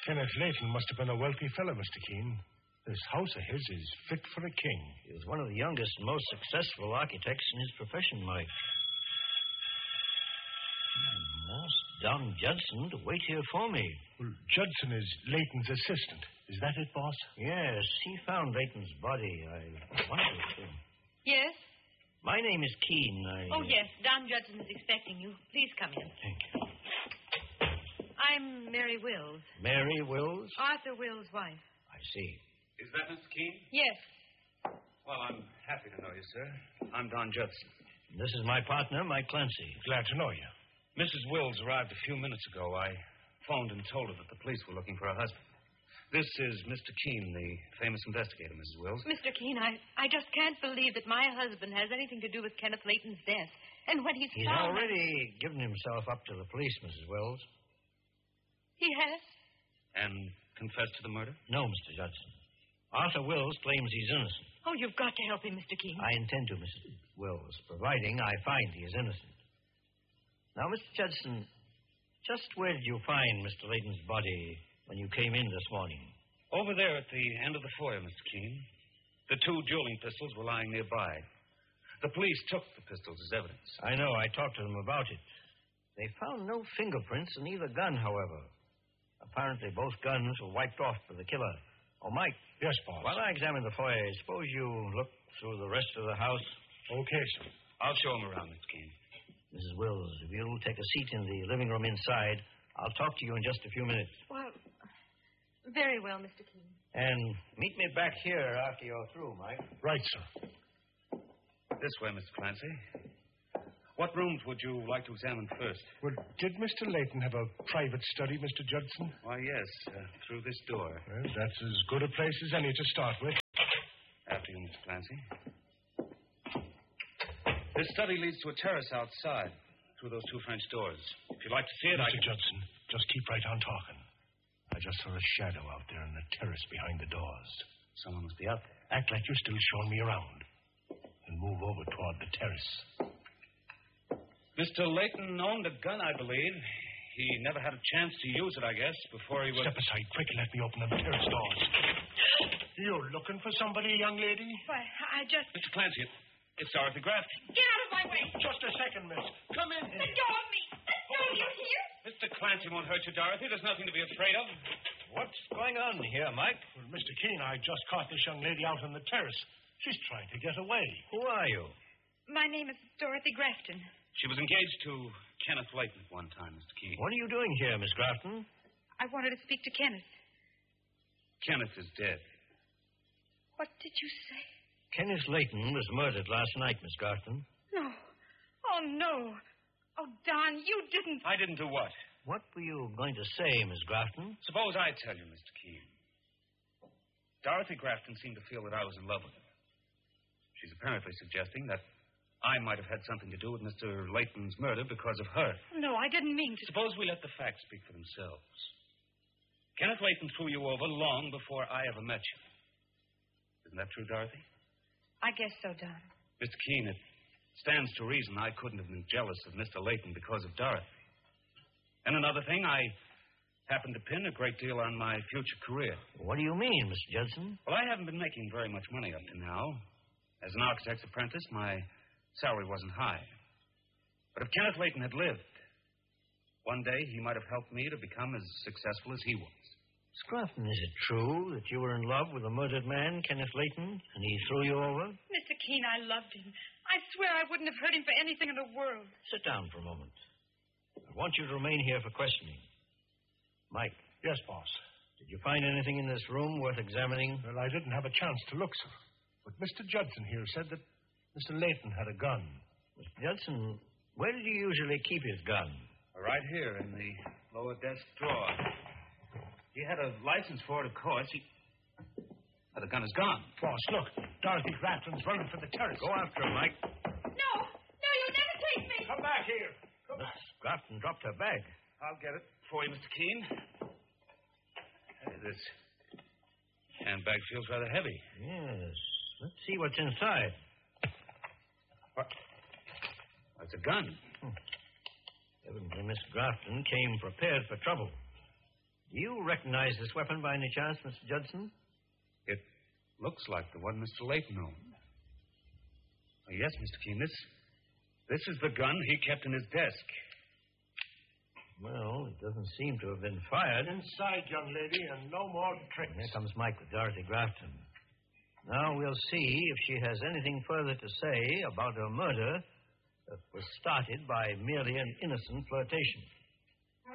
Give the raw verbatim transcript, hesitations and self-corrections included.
Kenneth Leighton must have been a wealthy fellow, Mister Keene. This house of his is fit for a king. He was one of the youngest and most successful architects in his profession, Mike. Asked Don Judson to wait here for me. Well, Judson is Leighton's assistant. Is that it, boss? Yes, he found Leighton's body. I wondered to. Yes? My name is Keene. I... Oh, yes. Don Judson is expecting you. Please come in. Thank you. I'm Mary Wills. Mary Wills? Arthur Wills' wife. I see. Is that Mister Keene? Yes. Well, I'm happy to know you, sir. I'm Don Judson. This is my partner, Mike Clancy. Glad to know you. Missus Wills arrived a few minutes ago. I phoned and told her that the police were looking for her husband. This is Mister Keene, the famous investigator, Missus Wills. Mister Keene, I, I just can't believe that my husband has anything to do with Kenneth Leighton's death. And when he's He's found... already given himself up to the police, Missus Wills. He has? And confessed to the murder? No, Mister Judson. Arthur Wills claims he's innocent. Oh, you've got to help him, Mister Keene. I intend to, Missus Wills, providing I find he is innocent. Now, Mister Judson, just where did you find Mister Leighton's body when you came in this morning? Over there at the end of the foyer, Mister Keene. The two dueling pistols were lying nearby. The police took the pistols as evidence. I know. I talked to them about it. They found no fingerprints in either gun, however. Apparently, both guns were wiped off by the killer. Oh, Mike. Yes, boss. While I examine the foyer, suppose you look through the rest of the house. Okay, sir. I'll show him around, Mister Keene. Missus Wills, if you'll take a seat in the living room inside, I'll talk to you in just a few minutes. Well, very well, Mister Keene. And meet me back here after you're through, Mike. Right, sir. This way, Mister Clancy. What rooms would you like to examine first? Well, did Mister Leighton have a private study, Mister Judson? Why, yes, uh, through this door. Well, that's as good a place as any to start with. After you, Mister Clancy. This study leads to a terrace outside through those two French doors. If you'd like to see it, Mister I can... Judson, just keep right on talking. I just saw a shadow out there on the terrace behind the doors. Someone must be out there. Act like you're still showing me around. And move over toward the terrace. Mister Leighton owned a gun, I believe. He never had a chance to use it, I guess, before he was... Step aside, quick, and let me open them terrace doors. You're looking for somebody, young lady? Why, I just... Mister Clancy, it, it's Dorothy Grafton. Get out of my way! Just a second, miss. Come in here. Let go of me! Let go! You hear? Mister Clancy won't hurt you, Dorothy. There's nothing to be afraid of. What's going on here, Mike? Well, Mister Keene, I just caught this young lady out on the terrace. She's trying to get away. Who are you? My name is Dorothy Grafton. She was engaged to Kenneth Leighton at one time, Mister Keene. What are you doing here, Miss Grafton? I wanted to speak to Kenneth. Kenneth is dead. What did you say? Kenneth Leighton was murdered last night, Miss Grafton. No. Oh, no. Oh, Don, you didn't... I didn't do what? What were you going to say, Miss Grafton? Suppose I tell you, Mister Keene. Dorothy Grafton seemed to feel that I was in love with her. She's apparently suggesting that I might have had something to do with Mister Leighton's murder because of her. No, I didn't mean to... Suppose we let the facts speak for themselves. Kenneth Leighton threw you over long before I ever met you. Isn't that true, Dorothy? I guess so, Don. Mister Keene, it stands to reason I couldn't have been jealous of Mister Leighton because of Dorothy. And another thing, I happen to pin a great deal on my future career. What do you mean, Mister Judson? Well, I haven't been making very much money up to now. As an architect's apprentice, my salary wasn't high. But if Kenneth Leighton had lived, one day he might have helped me to become as successful as he was. Miss Grafton, is it true that you were in love with a murdered man, Kenneth Leighton, and he threw you over? Mister Keene, I loved him. I swear I wouldn't have hurt him for anything in the world. Sit down for a moment. I want you to remain here for questioning. Mike. Yes, boss. Did you find anything in this room worth examining? Well, I didn't have a chance to look, sir. But Mister Judson here said that Mister Leighton had a gun. Mister Judson, where did he usually keep his gun? Right here in the lower desk drawer. He had a license for it, of course. He... Oh, the gun is gone. Boss, look. Dorothy Grafton's running for the terrace. Go after her, Mike. No! No, you'll never take me! Come back here. Come Miss back. Grafton dropped her bag. I'll get it for you, Mister Keene. Hey, this handbag feels rather heavy. Yes. Let's see what's inside. What? That's a gun. Hmm. Evidently, Miss Grafton came prepared for trouble. Do you recognize this weapon by any chance, Mister Judson? It looks like the one Mister Layton owned. Oh, yes, Mister Keene, this, this is the gun he kept in his desk. Well, it doesn't seem to have been fired. Inside, young lady, and no more tricks. Here comes Mike with Dorothy Grafton. Now we'll see if she has anything further to say about a murder that was started by merely an innocent flirtation.